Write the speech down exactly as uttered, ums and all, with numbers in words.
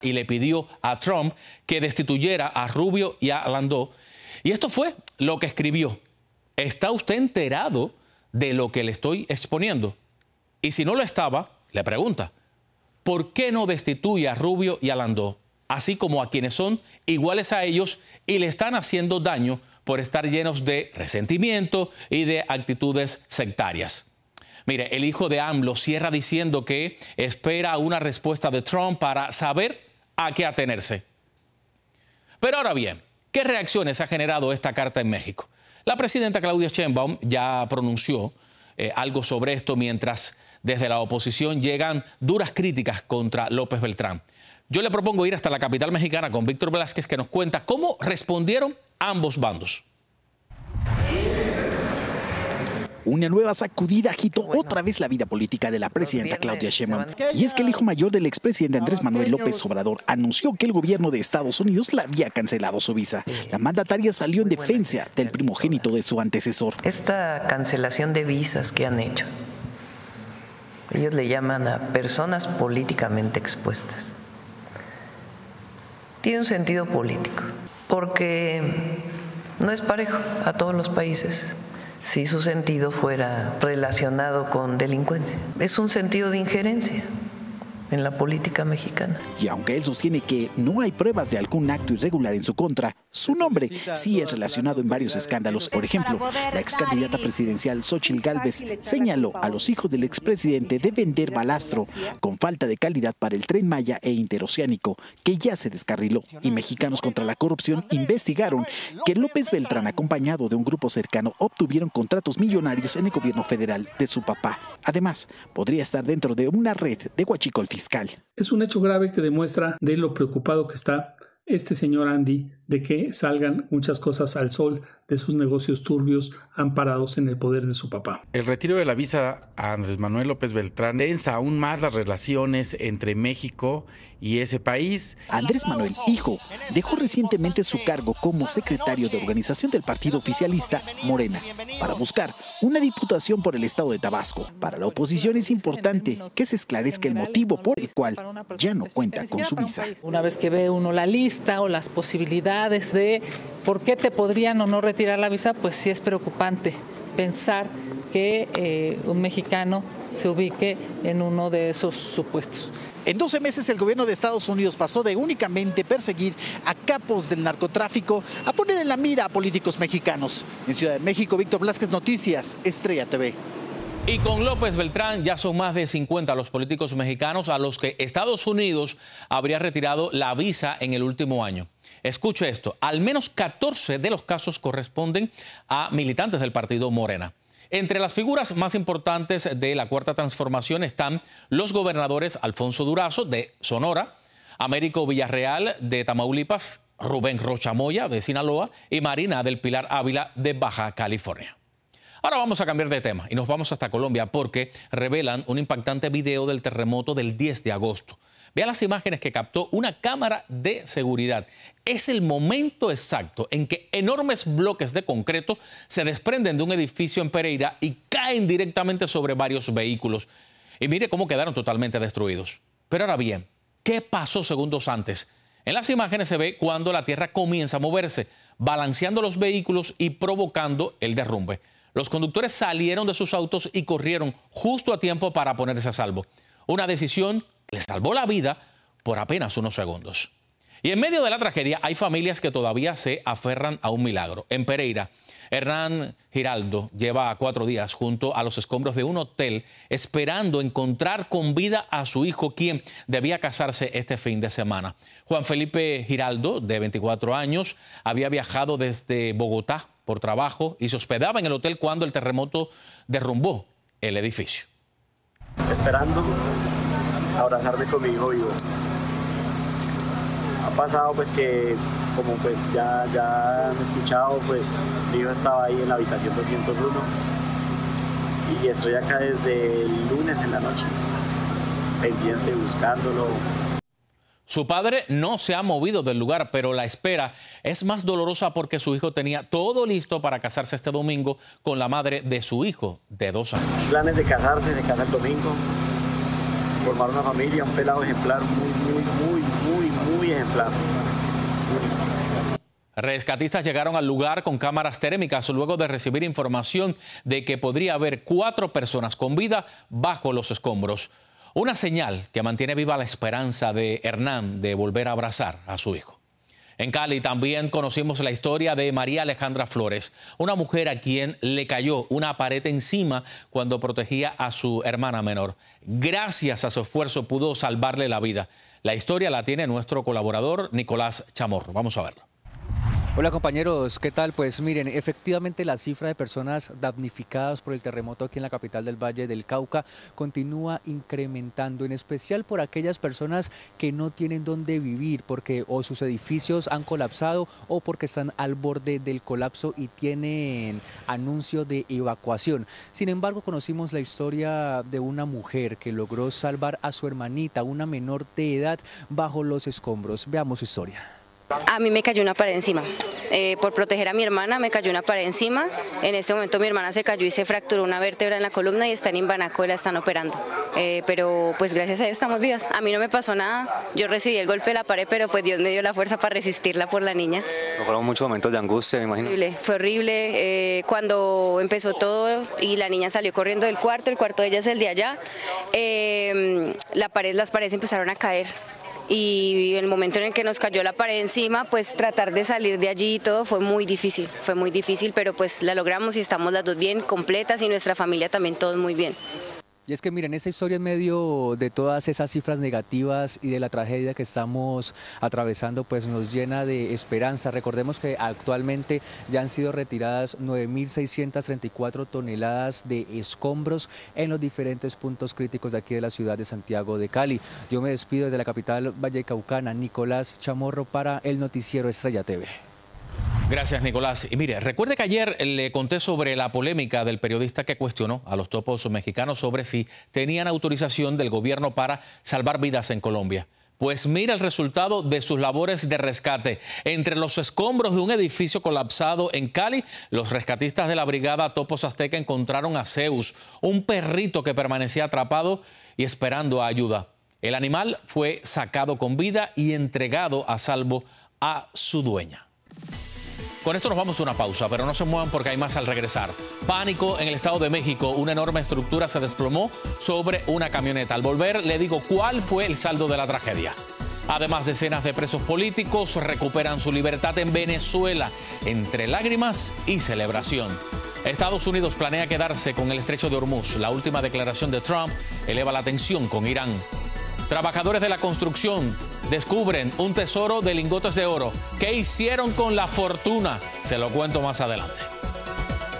y le pidió a Trump que destituyera a Rubio y a Landó. Y esto fue lo que escribió. ¿Está usted enterado de lo que le estoy exponiendo? Y si no lo estaba, le pregunta, ¿por qué no destituye a Rubio y a Landó, así como a quienes son iguales a ellos y le están haciendo daño por estar llenos de resentimiento y de actitudes sectarias? Mire, el hijo de AMLO cierra diciendo que espera una respuesta de Trump para saber a qué atenerse. Pero ahora bien, ¿qué reacciones ha generado esta carta en México? La presidenta Claudia Sheinbaum ya pronunció eh, algo sobre esto, mientras desde la oposición llegan duras críticas contra López Beltrán. Yo le propongo ir hasta la capital mexicana con Víctor Velázquez, que nos cuenta cómo respondieron ambos bandos. Una nueva sacudida agitó otra vez la vida política de la presidenta Claudia Sheinbaum. Y es que el hijo mayor del expresidente Andrés Manuel López Obrador anunció que el gobierno de Estados Unidos le había cancelado su visa. La mandataria salió en defensa del primogénito de su antecesor. Esta cancelación de visas que han hecho, ellos le llaman a personas políticamente expuestas, tiene un sentido político, porque no es parejo a todos los países. Si su sentido fuera relacionado con delincuencia. Es un sentido de injerencia en la política mexicana. Y aunque él sostiene que no hay pruebas de algún acto irregular en su contra, su nombre sí es relacionado en varios escándalos. Por ejemplo, la ex candidata presidencial Xóchitl Gálvez señaló a los hijos del expresidente de vender balastro con falta de calidad para el Tren Maya e Interoceánico, que ya se descarriló. Y Mexicanos contra la Corrupción investigaron que López Beltrán, acompañado de un grupo cercano, obtuvieron contratos millonarios en el gobierno federal de su papá. Además, podría estar dentro de una red de huachicol fiscal. Es un hecho grave que demuestra de lo preocupado que está este señor Andy de que salgan muchas cosas al sol de sus negocios turbios amparados en el poder de su papá. El retiro de la visa a Andrés Manuel López Beltrán tensa aún más las relaciones entre México y ese país. Andrés Manuel, hijo, dejó recientemente su cargo como secretario de organización del partido oficialista Morena para buscar una diputación por el estado de Tabasco. Para la oposición es importante que se esclarezca el motivo por el cual ya no cuenta con su visa. Una vez que ve uno la lista o las posibilidades de por qué te podrían o no retirar la visa, pues sí es preocupante pensar que eh, un mexicano se ubique en uno de esos supuestos. En doce meses el gobierno de Estados Unidos pasó de únicamente perseguir a capos del narcotráfico a poner en la mira a políticos mexicanos. En Ciudad de México, Víctor Velázquez, Noticias, Estrella T V. Y con López Beltrán ya son más de cincuenta los políticos mexicanos a los que Estados Unidos habría retirado la visa en el último año. Escuche esto, al menos catorce de los casos corresponden a militantes del partido Morena. Entre las figuras más importantes de la Cuarta Transformación están los gobernadores Alfonso Durazo, de Sonora, Américo Villarreal, de Tamaulipas, Rubén Rocha Moya, de Sinaloa, y Marina del Pilar Ávila, de Baja California. Ahora vamos a cambiar de tema y nos vamos hasta Colombia porque revelan un impactante video del terremoto del diez de agosto. Vea las imágenes que captó una cámara de seguridad. Es el momento exacto en que enormes bloques de concreto se desprenden de un edificio en Pereira y caen directamente sobre varios vehículos. Y mire cómo quedaron totalmente destruidos. Pero ahora bien, ¿qué pasó segundos antes? En las imágenes se ve cuando la tierra comienza a moverse, balanceando los vehículos y provocando el derrumbe. Los conductores salieron de sus autos y corrieron justo a tiempo para ponerse a salvo. Una decisión que les salvó la vida por apenas unos segundos. Y en medio de la tragedia hay familias que todavía se aferran a un milagro. En Pereira, Hernán Giraldo lleva cuatro días junto a los escombros de un hotel esperando encontrar con vida a su hijo, quien debía casarse este fin de semana. Juan Felipe Giraldo, de veinticuatro años, había viajado desde Bogotá por trabajo y se hospedaba en el hotel cuando el terremoto derrumbó el edificio. Esperando abrazarme con mi hijo vivo. Ha pasado pues que, como pues ya, ya han escuchado, pues mi hijo estaba ahí en la habitación doscientos uno y estoy acá desde el lunes en la noche, pendiente, buscándolo. Su padre no se ha movido del lugar, pero la espera es más dolorosa porque su hijo tenía todo listo para casarse este domingo con la madre de su hijo de dos años. Planes de casarse, se casa el domingo, formar una familia, un pelado ejemplar muy, muy, muy, muy ejemplar. Rescatistas llegaron al lugar con cámaras térmicas luego de recibir información de que podría haber cuatro personas con vida bajo los escombros. Una señal que mantiene viva la esperanza de Hernán de volver a abrazar a su hijo. En Cali también conocimos la historia de María Alejandra Flores, una mujer a quien le cayó una pared encima cuando protegía a su hermana menor. Gracias a su esfuerzo pudo salvarle la vida. La historia la tiene nuestro colaborador Nicolás Chamorro. Vamos a verlo. Hola compañeros, ¿qué tal? Pues miren, efectivamente la cifra de personas damnificadas por el terremoto aquí en la capital del Valle del Cauca continúa incrementando, en especial por aquellas personas que no tienen dónde vivir porque o sus edificios han colapsado o porque están al borde del colapso y tienen anuncio de evacuación. Sin embargo, conocimos la historia de una mujer que logró salvar a su hermanita, una menor de edad, bajo los escombros. Veamos su historia. A mí me cayó una pared encima. Eh, por proteger a mi hermana me cayó una pared encima. En este momento mi hermana se cayó y se fracturó una vértebra en la columna y están en Banaco y la están operando. Eh, pero pues gracias a Dios estamos vivas. A mí no me pasó nada. Yo recibí el golpe de la pared, pero pues Dios me dio la fuerza para resistirla por la niña. Fueron muchos momentos de angustia, me imagino. Horrible, fue horrible. Eh, cuando empezó todo y la niña salió corriendo del cuarto, el cuarto de ella es el de allá, eh, la pared, las paredes empezaron a caer. Y el momento en el que nos cayó la pared encima, pues tratar de salir de allí y todo fue muy difícil, fue muy difícil, pero pues la logramos y estamos las dos bien completas y nuestra familia también todos muy bien. Y es que miren, esta historia en medio de todas esas cifras negativas y de la tragedia que estamos atravesando, pues nos llena de esperanza. Recordemos que actualmente ya han sido retiradas nueve mil seiscientas treinta y cuatro toneladas de escombros en los diferentes puntos críticos de aquí de la ciudad de Santiago de Cali. Yo me despido desde la capital vallecaucana, Nicolás Chamorro para el noticiero Estrella T V. Gracias, Nicolás. Y mire, recuerde que ayer le conté sobre la polémica del periodista que cuestionó a los topos mexicanos sobre si tenían autorización del gobierno para salvar vidas en Colombia. Pues mira el resultado de sus labores de rescate. Entre los escombros de un edificio colapsado en Cali, los rescatistas de la brigada Topos Azteca encontraron a Zeus, un perrito que permanecía atrapado y esperando ayuda. El animal fue sacado con vida y entregado a salvo a su dueña. Con esto nos vamos a una pausa, pero no se muevan porque hay más al regresar. Pánico en el Estado de México. Una enorme estructura se desplomó sobre una camioneta. Al volver, le digo cuál fue el saldo de la tragedia. Además, decenas de presos políticos recuperan su libertad en Venezuela, entre lágrimas y celebración. Estados Unidos planea quedarse con el estrecho de Hormuz. La última declaración de Trump eleva la tensión con Irán. Trabajadores de la construcción descubren un tesoro de lingotes de oro. ¿Qué hicieron con la fortuna? Se lo cuento más adelante.